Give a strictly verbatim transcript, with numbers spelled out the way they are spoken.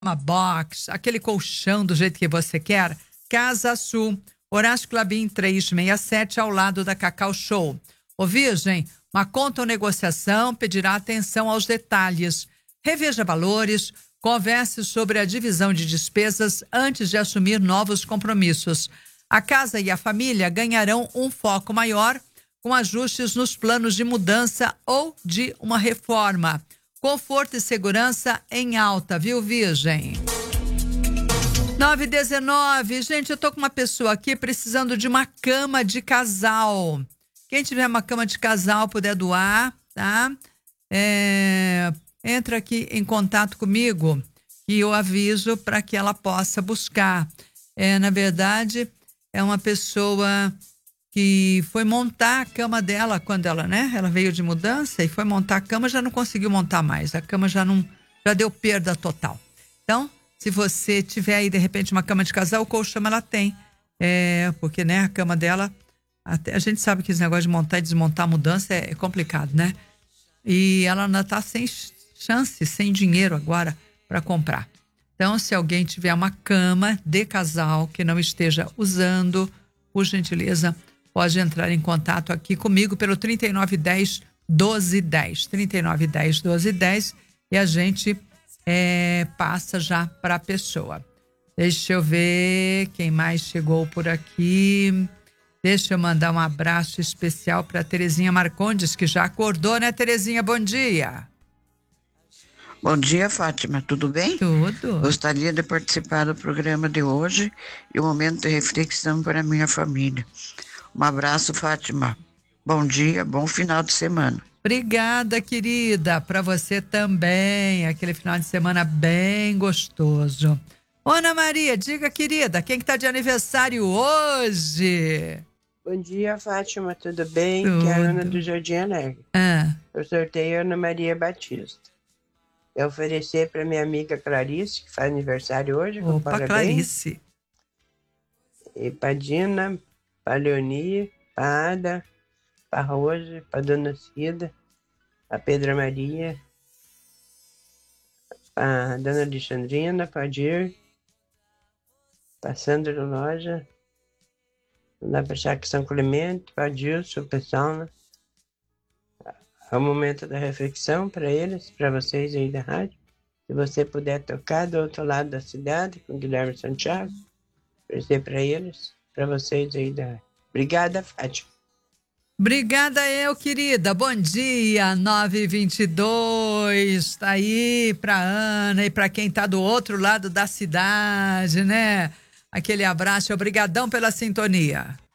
uma box, aquele colchão do jeito que você quer, Casa Sul, Horácio Clabin trezentos e sessenta e sete, ao lado da Cacau Show. Ô Virgem, uma conta ou negociação pedirá atenção aos detalhes. Reveja valores, converse sobre a divisão de despesas antes de assumir novos compromissos. A casa e a família ganharão um foco maior com ajustes nos planos de mudança ou de uma reforma. Conforto e segurança em alta, viu, Virgem? nove e dezenove. Gente, eu tô com uma pessoa aqui precisando de uma cama de casal. Quem tiver uma cama de casal puder doar, tá? É, entra aqui em contato comigo e eu aviso para que ela possa buscar. É, na verdade, é uma pessoa que foi montar a cama dela quando ela, né? Ela veio de mudança e foi montar a cama, já não conseguiu montar mais. A cama já não, já deu perda total. Então, se você tiver aí, de repente, uma cama de casal, o colchão ela tem. É, porque, né, a cama dela, até, a gente sabe que esse negócio de montar e desmontar a mudança é, é complicado, né? E ela ainda tá sem chance, sem dinheiro agora para comprar. Então, se alguém tiver uma cama de casal que não esteja usando, por gentileza, pode entrar em contato aqui comigo pelo trinta e nove dez, doze dez. trinta e nove dez, doze dez e a gente é, passa já para a pessoa. Deixa eu ver quem mais chegou por aqui. Deixa eu mandar um abraço especial para Terezinha Marcondes, que já acordou, né, Terezinha? Bom dia. Bom dia, Fátima. Tudo bem? Tudo. Gostaria de participar do programa de hoje e um momento de reflexão para a minha família. Um abraço, Fátima. Bom dia, bom final de semana. Obrigada, querida. Para você também. Aquele final de semana bem gostoso. Ana Maria, diga, querida, quem que tá de aniversário hoje? Bom dia, Fátima. Tudo bem? Tudo. Que é a Ana do Jardim Alegre. Ah. Eu sorteio a Ana Maria Batista. Eu oferecer para minha amiga Clarice, que faz aniversário hoje. Opa, parabéns. Clarice. E para Dina, para Leonie, para Ada, para Rose, para Dona Cida, para Pedra Maria, para Dona Alexandrina, para Dir, para Sandra Loja, lá para Chaque São Clemente, para Dilson, o pessoal, né? É o momento da reflexão para eles, para vocês aí da rádio. Se você puder tocar do outro lado da cidade, com Guilherme Santiago, oferecer para eles, para vocês aí da rádio. Obrigada, Fátima. Obrigada eu, querida. Bom dia, nove e vinte e dois. Tá aí pra Ana e pra quem tá do outro lado da cidade, né? Aquele abraço, obrigadão pela sintonia.